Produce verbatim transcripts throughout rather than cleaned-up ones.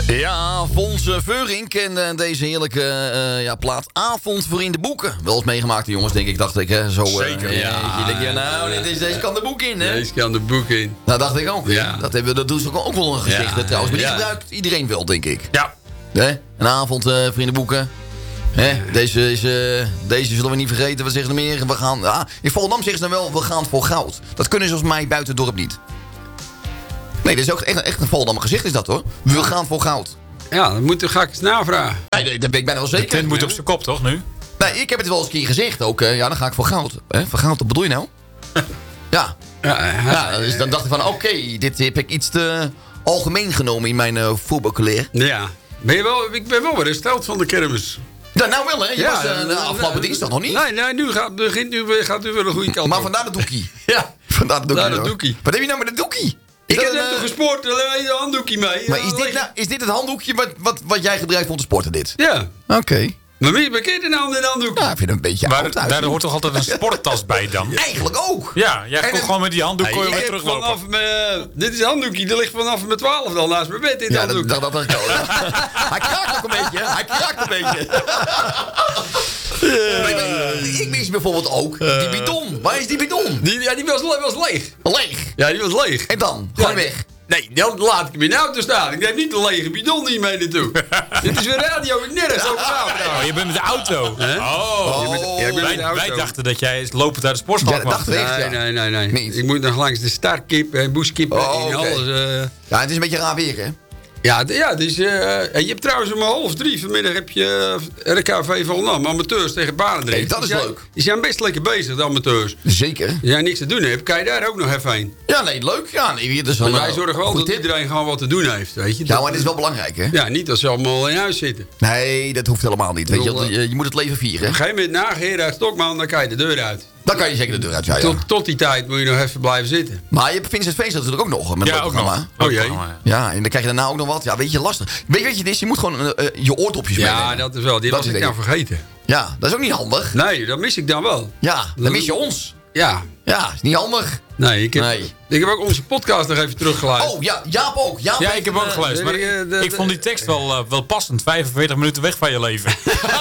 Ja, Fons Veurink en uh, deze heerlijke uh, ja, plaat Avond voor in de boeken. Wel eens meegemaakt, jongens, denk ik, dacht ik. Hè, zo, uh, Zeker, ja. ja. Je denkt, ja, nou, dit is, deze kan de boek in, hè? Deze kan de boek in. Nou, dacht ik ook. Ja. Dat, hebben, dat doen ze ook wel een gezicht, Ja, trouwens. Maar die ja. gebruikt iedereen wel, denk ik. Ja. Hè? Een avond uh, voor in de boeken. Hè? Deze, is, uh, deze zullen we niet vergeten. Wat zeggen ze meer? We gaan, ah, in Volendam zeggen ze dan wel, we gaan voor goud. Dat kunnen ze volgens mij buiten het dorp niet. Nee, dat is ook echt, echt een Volendam gezicht is dat, hoor. We gaan voor goud. Ja, dan moet, ga ik eens navragen. Nee, dat ben ik bijna wel De zeker. tent moet op zijn kop, toch, nu? Nee, ik heb het wel eens een keer gezegd ook. Uh, ja, dan ga ik voor goud. Hè? Voor goud, wat bedoel je nou? ja. Ja, ja, ja, dus dan dacht ik van, oké, okay, dit heb ik iets te algemeen genomen in mijn uh, voetbalcleer. ja. Ben je wel, ik ben wel weer hersteld van de kermis. Ja, nou wel, hè? Je Ja, was uh, de afgelopen dinsdag nog niet. Nee, nee, nu gaat, begint, nu gaat u weer een goede kant Maar op. vandaar de doekie. Ja, Vandaar de doekie. vandaar de hoor. doekie. Wat heb je nou met de doekie? Ik Is heb dat net een, toch uh, gesport, alleen een handdoekje mee. Maar Ja, is dit, lekker. nou, is dit het handdoekje wat, wat, wat jij gebruikt om te sporten, dit? Ja. Oké. Okay. Maar wie bekend een ander handdoekje? Nou, ik vind het een beetje Maar oud uit. daar hoort toch altijd een sporttas bij dan? Eigenlijk ook. Ja, jij En kon een- gewoon met die handdoek kon je ik weer heb teruglopen. vanaf mijn, dit is een handdoekje, dat ligt vanaf mijn twaalf al naast mijn bed, dit Ja, handdoek. dat, dat, dat, dat Hij kraakt ook een beetje. Hij kraakt een beetje. Nee, maar ik mis bijvoorbeeld ook die bidon. Waar is die bidon? Die, ja, die was, was leeg. Leeg. Ja, die was leeg. En dan? Gewoon Ja, weg. Nee, dan laat ik hem in de auto staan. Ik neem niet de lege bidon niet mee naartoe. Dit is weer radio, ik nergens over na. Oh, je bent met de auto. Hè? Oh. Je bent- ja, ik ben met Wij, de auto. wij dachten dat jij lopend uit de sportschool Ja, dat kwam. dachten we. Nee, echt, ja. nee, nee, nee. Niet. Ik moet nog langs de startkip en boeskip Oh, en oké. alles. eh. Ja, het is een beetje raar weer, hè? Ja, d- ja dus, eh, en je hebt trouwens om half drie vanmiddag heb je eh, R K V Volendam, amateurs tegen Barendrecht. Hey, dat is Die zijn- leuk. Die zijn best lekker bezig, de amateurs. Zeker. Als jij niks te doen hebt, kan je daar ook nog even heen. Ja, nee, leuk. Ja, nee, dat is Maar wel wij een zorgen wel goed dat tip. iedereen gewoon wat te doen heeft, weet je. Ja, Dat- maar dit is wel belangrijk, hè? ja, niet als ze allemaal in huis zitten. Nee, dat hoeft helemaal niet. Weet je, Ik bedoel, je, je moet het leven vieren. Op een gegeven moment na Gerard Stokman, dan kan je de deur uit. Dan kan je zeker de deur uit, ja, ja. Tot, tot die tijd moet je nog even blijven zitten. Maar je hebt Vincent Feest natuurlijk ook nog. Met een Ja, leuk ook programma. nog. Oh, Ook jee. programma, Ja, en dan krijg je daarna ook nog wat. Ja, weet je, lastig. Weet je wat je is? Je moet gewoon uh, uh, je oordopjes Ja, meenemen. dat is wel. Die Dat was is ik denk nou vergeten. Ja, dat is ook niet handig. Nee, dat mis ik dan wel. Ja, dan mis je ons. Ja. Ja, is niet handig. Nee, ik heb, Nee. ik heb ook onze podcast nog even teruggeluisterd. Oh, ja, Jaap ook. Jaap Ja, heeft ik heb een, ook uh, geluisterd. Maar de- ik, de- ik vond die tekst wel, uh, wel passend. vijfenveertig minuten weg van je leven.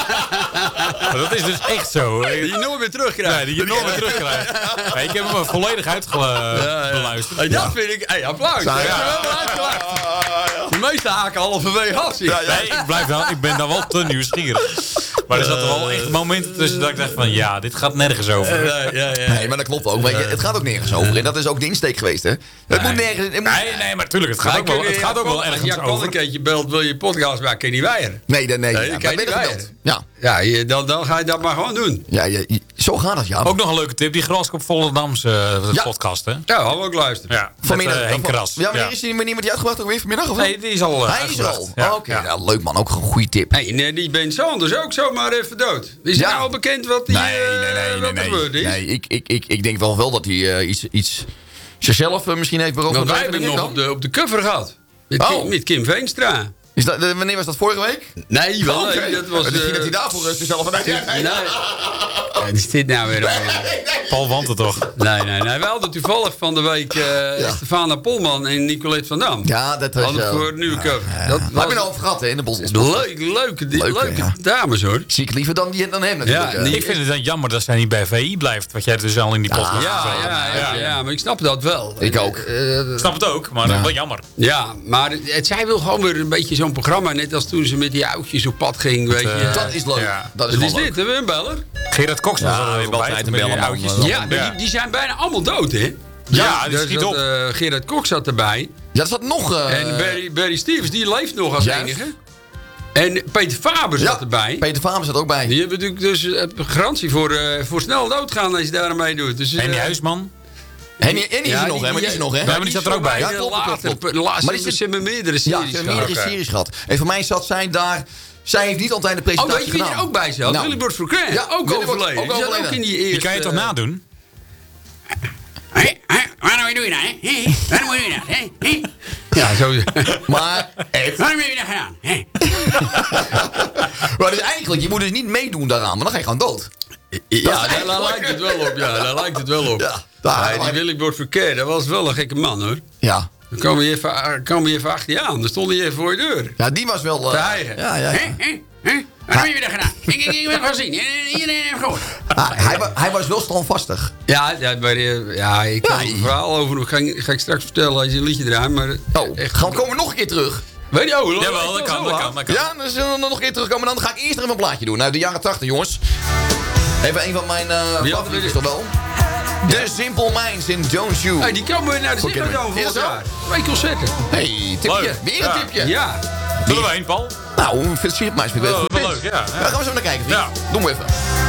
Maar dat is dus echt zo. Die je nooit meer terugkrijgt. Nee, die je nooit meer terugkrijgt. Nee, ik heb hem volledig uitgeluisterd. Hey, dat vind ik... Hey, applaus. Ja. Ja. Ja. Wel uitgelachen. De meeste haken halverwege af. zie je. Nee, ik, blijf dan, ik ben dan wel te nieuwsgierig. Maar er zaten wel echt momenten tussen dat ik dacht van... Ja, dit gaat nergens over. Ja, ja, ja. Nee, maar dat klopt ook. Weet je, het gaat ook nergens over. En dat is ook de insteek geweest, hè? Het moet nergens... Het moet, Nee, nee, maar tuurlijk, het gaat ook wel, het gaat ook wel ergens Ja, kan een over. keertje belt, wil je podcast maken, kan je niet weigeren. nee, nee, nee. Nee, ja, dat maar kan je ben niet je weigeren. gebeld? Ja. Ja, je, dan, dan ga je dat maar gewoon doen. Ja, je, je- zo gaat het, Jaap. Ook nog een leuke tip, die Graskop Volendamse uh, Ja. podcast, hè? Ja, hadden we ook luisteren. Ja, Vanmiddag. met uh, Henk Kras. Ja, wanneer is die, wanneer wordt die uitgebracht ook weer vanmiddag? Of Nee, die is al uh, Hij is er al. Ja, Oh, Oké, ja. nou, leuk man. Ook een goede tip. Hey, nee, die Ben Sanders ook zomaar even dood. Is Ja. het nou al bekend wat die Nee, nee, nee, eh, nee, wat nee. er gebeurd is? Nee, ik, ik, ik, ik denk wel wel dat hij uh, iets, iets zichzelf uh, misschien heeft beroofd. Want van wij hebben hem dingen nog kan. op de, op de cover gehad. Met, Oh. Kim, met Kim Veenstra. Is dat, uh, wanneer was dat, vorige week? Nee, wel, Oh, nee, oké. dat was... Misschien eh, dat hij daarvoor uh, zichzelf... Nee, nee, nee. Nee. Wat is dit nou weer allemaal? Paul Wanten toch? Nee, nee, nee. We hadden toevallig van de week uh, Stefana Polman en Nicolette van Dam. Ja, dat was... Hadden uh, voor een nieuwe cover. ja, Dat Daar was heb je nou over gehad, hè, in de bos. leuk, leuke, die, Leuk, leuke ja. dames, hoor. Zie ik liever dan, die, dan hem natuurlijk. Ja, uh. die- Ik vind het dan jammer dat zij niet bij V I blijft. Wat jij dus al in die podcast Ja, hebt ja, gezegd. ja, ja, maar ik snap dat wel. Ik ook. Eh, Ik snap het ook, maar Ja. wel jammer. ja, maar het, zij wil gewoon weer een beetje zo'n programma. Net als toen ze met die oudjes op pad ging, weet je. eh, Dat is leuk. Ja. Dat is Wat is gewoon dit? leuk. Hebben we een beller? Gerard Cox was Ja, er we weer hebben bij. altijd een met die bellenman, oudjes. man. Ja, maar Die, die zijn bijna allemaal dood, hè? Ja, die dus schiet dat, op. eh, Gerard Cox zat erbij. Ja, er zat nog... uh, en Barry, Barry Stevens, die leeft nog als Juist. enige. En Peter Faber zat ja, erbij. Peter Faber zat ook bij. Die hebben natuurlijk dus uh, garantie voor, uh, voor snel doodgaan als je daar aan meedoet. Dus, uh, En die Huisman. En die, en die is ja, er nog, hè? Maar die is er nog, hè? Ja, maar die zat er ook bij. Ja, Ja, klopt, klopt, later, klopt. de laatste, Maar die zit- ze hebben meerdere Ja, series ze hebben gehad. meerdere series gehad. En voor mij zat zij daar... Zij heeft niet altijd de Oh, presentatie weet je wie gedaan. er ook bij zat? Nou. Willy Bord Verkrijg. Ja, ook Willy Bord- overleden. ook Die zat overleden. ook in die eerste... Die kan je toch nadoen? Hé, hé, waarom doe je dat, hè? Hé, waarom doe je dat, hè? Hé? Ja, zo... Maar, Ed, Waarom heb je dat gedaan? Hé? maar dus eigenlijk, je moet dus niet meedoen daaraan, maar dan ga je gewoon dood. Ja, daar, eigenlijk- daar lijkt het wel op. Ja, daar lijkt het wel op. Ja, daar- Nee, die Willy Bord Verkeer, dat was wel een gekke man, hoor. Ja. Dan kwam hij even, kwam hij even achter je aan. Dan stond hij even voor je deur. Ja, die was wel... Uh, Te hijgen. ja, ja, ja. Hè? Hè? Hè? Wat heb je weer gedaan? Ik, ik, ik heb het gezien. Iedereen heeft gehoord. Ah, hij, wa- hij was wel standvastig. Ja, ja, maar, eh, ja ik kan Ja, er een verhaal over. Dat ga, ik- ga ik straks vertellen als je een liedje draait. Maar Oh, echt, gaan, komen we nog een keer terug? weet je, oh, Jawel, dat kan, dat kan, dat kan. Ja, dan zullen we nog een keer terugkomen. Dan ga ik eerst even een plaatje doen. Nou, de jaren tachtig, jongens. Even een van mijn uh, Ja, favorieten toch wel. The Simple Minds in Don't You. Hey, die komen weer naar de Goed, Ziggo kennen we. Dome Is volgend dat zo? jaar. Twee concerten. Hey, tipje. Leuk. Weer Ja. een tipje. Ja. Zullen we heen, Paul? Nou, versiert mij. Ik weet Wel, goed. wel leuk, ja. Daar gaan we zo naar kijken, vriend. Ja. Doen we even.